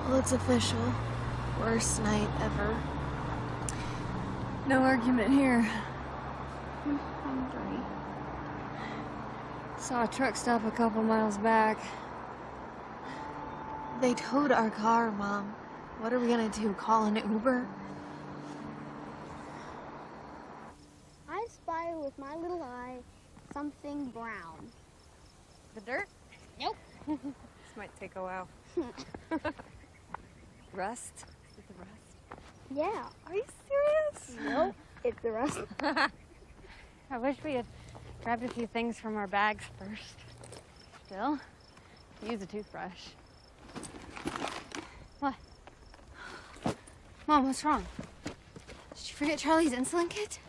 Well, it's official. Worst night ever. No argument here. I'm hungry. Saw a truck stop a couple miles back. They towed our car, Mom. What are we gonna do? Call an Uber? I spy with my little eye something brown. The dirt? Nope. This might take a while. Rust? Is it the rust? Yeah. Are you serious? Nope. It's the rust. I wish we had grabbed a few things from our bags first. Still, use a toothbrush. What? Mom, what's wrong? Did you forget Charlie's insulin kit?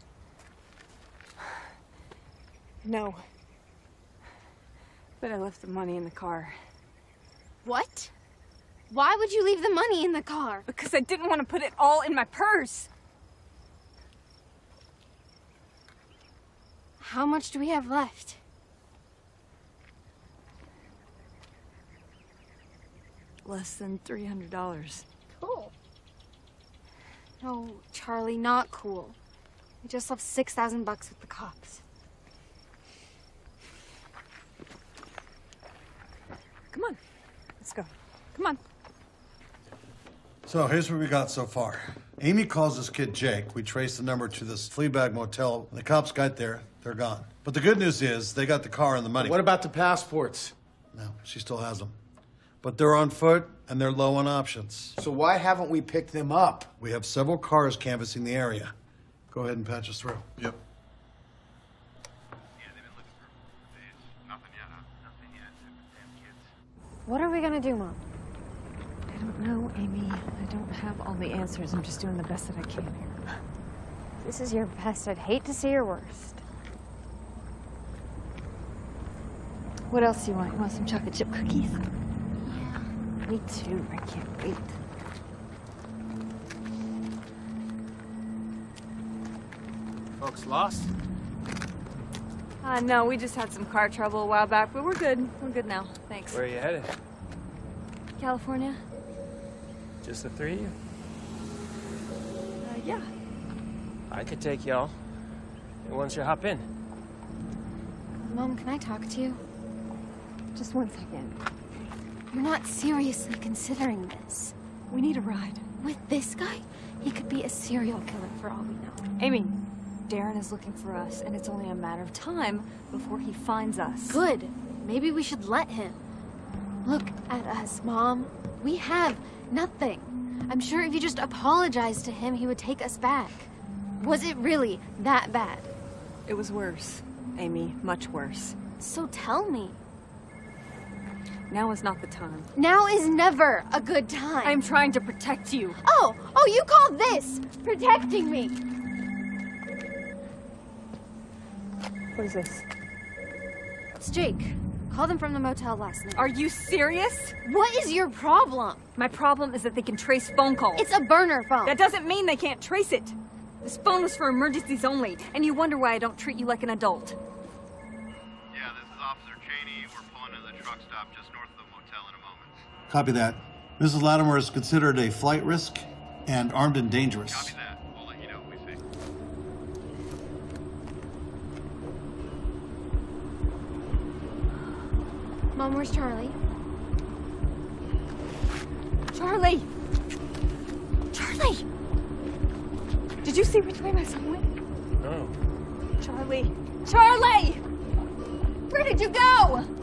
No. But I left the money in the car. What? Why would you leave the money in the car? Because I didn't want to put it all in my purse. How much do we have left? Less than $300. Cool. No, Charlie, not cool. We just left $6,000 with the cops. Come on. Let's go. Come on. So here's what we got so far. Amy calls this kid Jake. We traced the number to this Fleabag motel. When the cops got there, they're gone. But the good news is they got the car and the money. What about the passports? No, she still has them. But they're on foot and they're low on options. So why haven't we picked them up? We have several cars canvassing the area. Go ahead and patch us through. Yep. What are we gonna do, Mom? I don't know, Amy. I don't have all the answers. I'm just doing the best that I can here. This is your best. I'd hate to see your worst. What else do you want? You want some chocolate chip cookies? Yeah. Me too. I can't wait. Folks lost? No, we just had some car trouble a while back, but we're good. We're good now. Thanks. Where are you headed? California? Just the three of you? Yeah. I could take y'all. Who wants you to hop in? Mom, can I talk to you? Just one second. You're not seriously considering this. We need a ride. With this guy, he could be a serial killer for all we know. Amy, Darren is looking for us, and it's only a matter of time before he finds us. Good. Maybe we should let him. Look at us, Mom. We have nothing. I'm sure if you just apologized to him, he would take us back. Was it really that bad? It was worse, Amy. Much worse. So tell me. Now is not the time. Now is never a good time. I'm trying to protect you. Oh, you call this protecting me. What is this? It's Jake. Called him from the motel last night. Are you serious? What is your problem? My problem is that they can trace phone calls. It's a burner phone. That doesn't mean they can't trace it. This phone was for emergencies only, and you wonder why I don't treat you like an adult. Yeah, this is Officer Cheney. We're pulling into the truck stop just north of the motel in a moment. Copy that. Mrs. Latimer is considered a flight risk and armed and dangerous. Copy that. We'll let you know if we see. Mom, where's Charlie? Charlie! Charlie! Did you see which way my son went? No. Charlie! Charlie! Where did you go?